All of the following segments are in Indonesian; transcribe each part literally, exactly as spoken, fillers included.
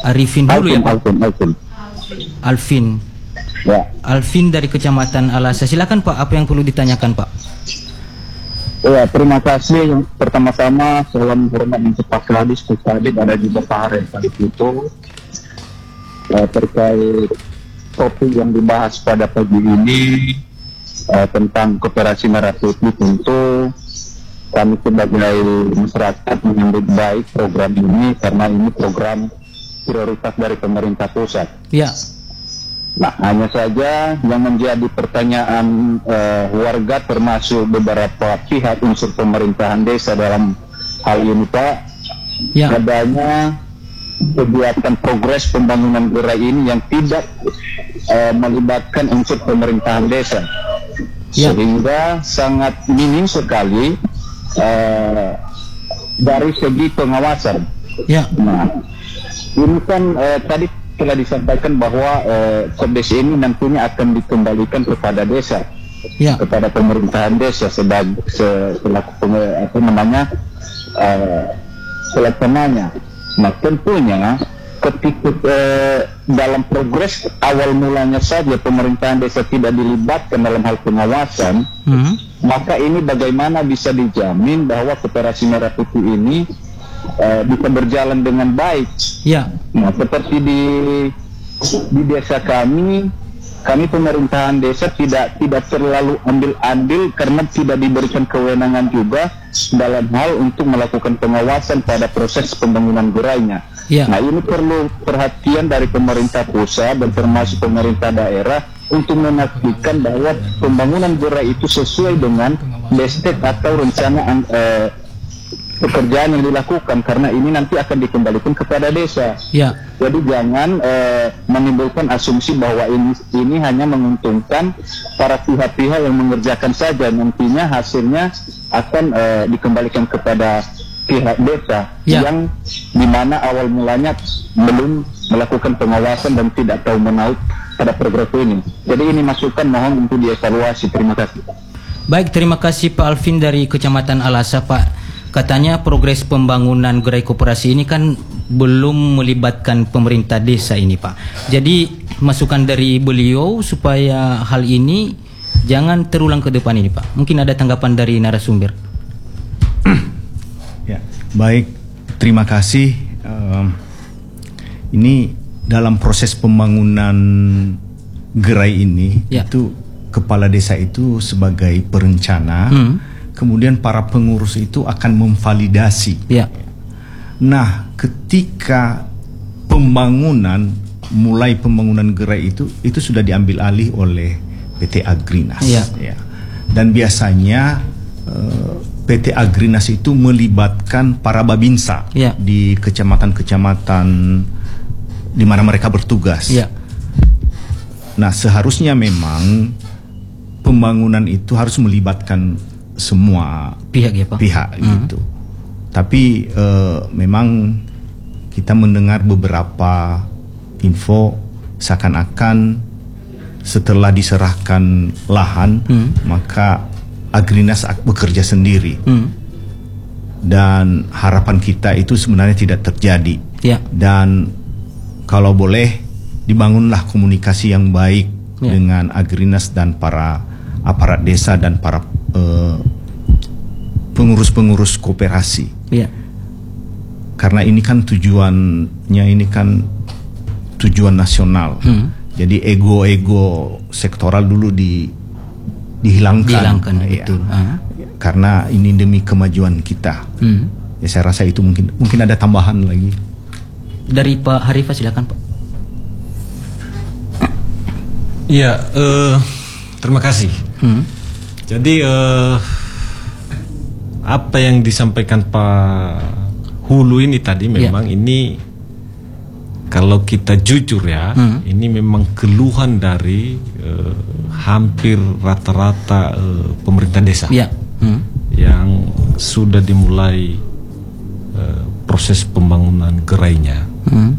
Arifin dulu Alvin, ya Pak. Alvin, Alvin. Alvin. Ya. Alvin dari Kecamatan Alasa. Silakan Pak, apa yang perlu ditanyakan Pak? Ya, terima kasih. Pertama-tama salam hormat untuk Pak Kadis, Pak Kadis ada di Bepare itu uh, terkait topik yang dibahas pada pagi ini uh, tentang Koperasi Merah Putih. Tentu kami sebagai masyarakat menyambut baik program ini karena ini program prioritas dari pemerintah pusat. Ya. Nah, hanya saja yang menjadi pertanyaan uh, warga termasuk beberapa pihak unsur pemerintahan desa dalam hal ini Pak, Ya. adanya kegiatan progres pembangunan gerai ini yang tidak uh, melibatkan unsur pemerintahan desa, Ya. sehingga sangat minim sekali uh, dari segi pengawasan. Ya. Nah, ini kan uh, tadi telah disampaikan bahwa uh, Kepdes ini nantinya akan dikembalikan kepada desa, Ya. kepada pemerintahan desa sebagai se, selaku pem- apa namanya uh, pelaksananya. Nah, tentunya ketika uh, dalam progres awal mulanya saja pemerintahan desa tidak dilibatkan dalam hal pengawasan, Hmm. maka ini bagaimana bisa dijamin bahwa Koperasi Merah Putih ini Uh, bisa berjalan dengan baik. Ya. Nah, seperti di di desa kami, kami pemerintahan desa tidak tidak terlalu ambil andil karena tidak diberikan kewenangan juga dalam hal untuk melakukan pengawasan pada proses pembangunan gerainya. Ya. Nah, ini perlu perhatian dari pemerintah pusat dan termasuk pemerintah daerah untuk memastikan bahwa pembangunan gerai itu sesuai dengan destek atau rencana uh, pekerjaan yang dilakukan, karena ini nanti akan dikembalikan kepada desa. Ya. Jadi jangan uh, menimbulkan asumsi bahwa ini ini hanya menguntungkan para pihak-pihak yang mengerjakan saja, nantinya hasilnya akan uh, dikembalikan kepada pihak desa, Ya. yang dimana awal mulanya belum melakukan pengawasan dan tidak tahu menahu pada progres ini. Jadi ini masukan mohon untuk dievaluasi. Terima kasih. Baik, terima kasih Pak Alvin dari Kecamatan Alasa Pak. Katanya progres pembangunan gerai koperasi ini kan belum melibatkan pemerintah desa ini Pak. Jadi masukan dari beliau supaya hal ini jangan terulang ke depan ini Pak. Mungkin ada tanggapan dari narasumber. Ya, baik, terima kasih. Um, ini dalam proses pembangunan gerai ini, Ya. itu kepala desa itu sebagai perencana. Hmm. Kemudian para pengurus itu akan memvalidasi. Ya. Nah, ketika pembangunan, mulai pembangunan gerai itu, itu sudah diambil alih oleh P T Agrinas. Ya. Ya. Dan biasanya eh, P T Agrinas itu melibatkan para babinsa Ya. di kecamatan-kecamatan di mana mereka bertugas. Ya. Nah, seharusnya memang pembangunan itu harus melibatkan semua Pihak ya Pak. pihak Hmm. gitu. Tapi eh, memang kita mendengar beberapa info seakan-akan setelah diserahkan lahan, Hmm. maka Agrinas bekerja sendiri. Hmm. Dan harapan kita itu sebenarnya tidak terjadi. Ya. Dan kalau boleh dibangunlah komunikasi yang baik Ya. dengan Agrinas dan para aparat desa dan para uh, pengurus-pengurus koperasi. Ya. Karena ini kan tujuannya ini kan tujuan nasional. Hmm. Jadi ego-ego sektoral dulu di dihilangkan. Dihilangkan, Ya. betul. Ah. Karena ini demi kemajuan kita. Hmm. Ya, saya rasa itu mungkin mungkin ada tambahan lagi. Dari Pak Harifa silakan Pak. Iya, eh, terima kasih. Hmm. Jadi eh, apa yang disampaikan Pak Hulu ini tadi memang ini kalau kita jujur ya, Hmm. ini memang keluhan dari eh, hampir rata-rata eh, pemerintah desa Ya. Hmm. yang sudah dimulai eh, proses pembangunan gerainya. Hmm.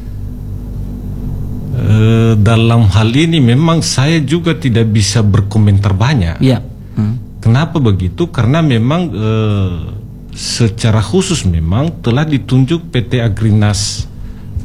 Eh, dalam hal ini memang saya juga tidak bisa berkomentar banyak. Ya. Hmm. Kenapa begitu? Karena memang eh, secara khusus memang telah ditunjuk P T Agrinas